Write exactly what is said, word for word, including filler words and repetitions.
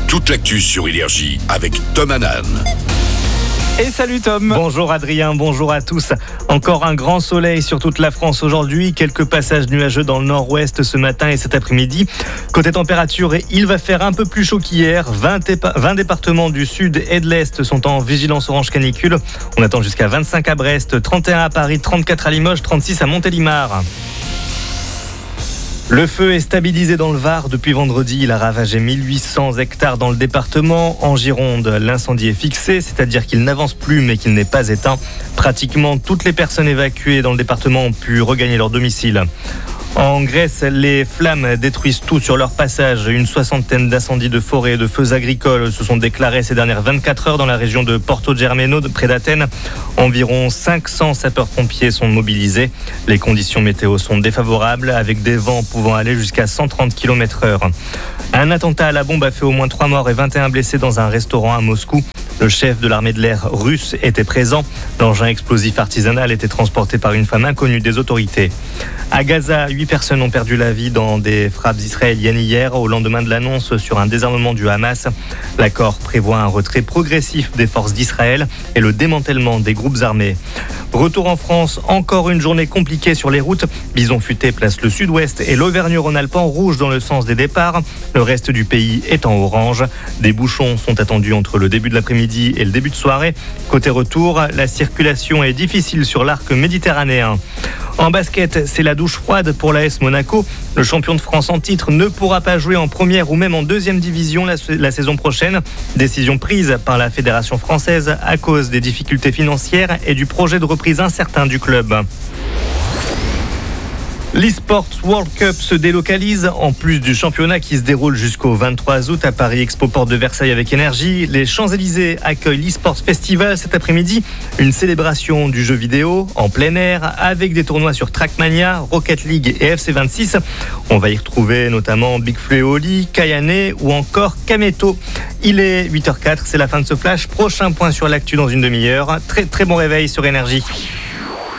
toute l'actu sur Énergie avec Tom Hanan. Et salut Tom. Bonjour Adrien, bonjour à tous. Encore un grand soleil sur toute la France aujourd'hui. Quelques passages nuageux dans le nord-ouest ce matin et cet après-midi. Côté température, il va faire un peu plus chaud qu'hier. vingt, épa- vingt départements du sud et de l'est sont en vigilance orange canicule. On attend jusqu'à vingt-cinq à Brest, trente et un à Paris, trente-quatre à Limoges, trente-six à Montélimar. Le feu est stabilisé dans le Var depuis vendredi. Il a ravagé mille huit cents hectares dans le département. En Gironde, l'incendie est fixé, c'est-à-dire qu'il n'avance plus mais qu'il n'est pas éteint. Pratiquement toutes les personnes évacuées dans le département ont pu regagner leur domicile. En Grèce, les flammes détruisent tout sur leur passage. Une soixantaine d'incendies de forêt et de feux agricoles se sont déclarés ces dernières vingt-quatre heures dans la région de Porto Germano, près d'Athènes. Environ cinq cents sapeurs-pompiers sont mobilisés. Les conditions météo sont défavorables, avec des vents pouvant aller jusqu'à cent trente kilomètres heure. Un attentat à la bombe a fait au moins trois morts et vingt et un blessés dans un restaurant à Moscou. Le chef de l'armée de l'air russe était présent. L'engin explosif artisanal était transporté par une femme inconnue des autorités. À Gaza, huit personnes ont perdu la vie dans des frappes israéliennes hier, au lendemain de l'annonce sur un désarmement du Hamas. L'accord prévoit un retrait progressif des forces d'Israël et le démantèlement des groupes armés. Retour en France, encore une journée compliquée sur les routes. Bison Futé place le sud-ouest et l'Auvergne-Rhône-Alpes en rouge dans le sens des départs. Le reste du pays est en orange. Des bouchons sont attendus entre le début de l'après-midi et le début de soirée. Côté retour, la circulation est difficile sur l'arc méditerranéen. En basket, c'est la douche froide pour l'A S Monaco. Le champion de France en titre ne pourra pas jouer en première ou même en deuxième division la, la saison prochaine. Décision prise par la Fédération française à cause des difficultés financières et du projet de reprise incertain du club. L'eSports World Cup se délocalise. En plus du championnat qui se déroule jusqu'au vingt-trois août à Paris Expo Porte de Versailles avec Énergie, les Champs-Élysées accueillent l'eSports Festival cet après-midi. Une célébration du jeu vidéo en plein air avec des tournois sur Trackmania, Rocket League et F C vingt-six. On va y retrouver notamment Big Flo et Oli, Kayane ou encore Kameto. Il est huit heures zéro quatre, c'est la fin de ce flash. Prochain point sur l'actu dans une demi-heure. Très très bon réveil sur Énergie.